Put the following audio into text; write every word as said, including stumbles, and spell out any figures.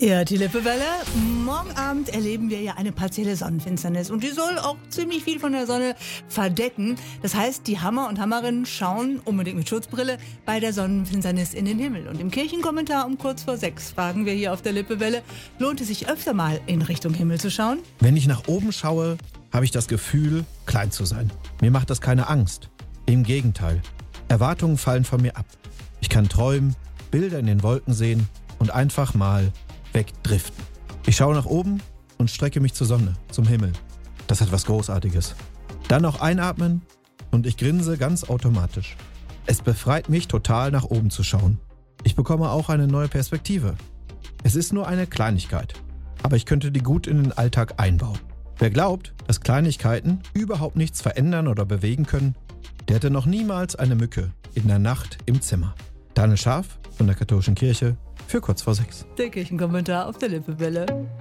Ja, die Lippewelle. Morgen Abend erleben wir ja eine partielle Sonnenfinsternis und die soll auch ziemlich viel von der Sonne verdecken. Das heißt, die Hammer und Hammerinnen schauen unbedingt mit Schutzbrille bei der Sonnenfinsternis in den Himmel. Und im Kirchenkommentar um kurz vor sechs fragen wir hier auf der Lippewelle, lohnt es sich öfter mal in Richtung Himmel zu schauen? Wenn ich nach oben schaue, habe ich das Gefühl, klein zu sein. Mir macht das keine Angst. Im Gegenteil. Erwartungen fallen von mir ab. Ich kann träumen, Bilder in den Wolken sehen und einfach mal wegdriften. Ich schaue nach oben und strecke mich zur Sonne, zum Himmel. Das hat was Großartiges. Dann noch einatmen und ich grinse ganz automatisch. Es befreit mich total, nach oben zu schauen. Ich bekomme auch eine neue Perspektive. Es ist nur eine Kleinigkeit, aber ich könnte die gut in den Alltag einbauen. Wer glaubt, dass Kleinigkeiten überhaupt nichts verändern oder bewegen können, der hatte noch niemals eine Mücke in der Nacht im Zimmer. Daniel Scharf von der Katholischen Kirche für kurz vor sechs. Der Kirchenkommentar auf der Lippewelle.